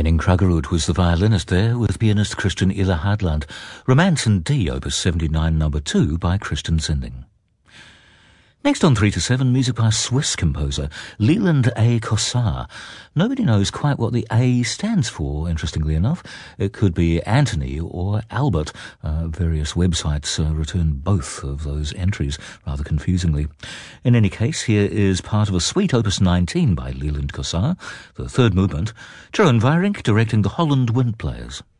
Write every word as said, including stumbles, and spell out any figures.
Henning Kraggerud was the violinist there, with pianist Christian Iller Hadland. Romance in D, Opus seventy-nine, number two, by Christian Sinding. Next on three to seven, music by Swiss composer Leland A. Kossar. Nobody knows quite what the A stands for, interestingly enough. It could be Anthony or Albert. Uh, various websites uh, return both of those entries, rather confusingly. In any case, here is part of a suite Opus nineteen by Leland Kossar, the third movement, Jeroen Weyrink directing the Holland Wind Players.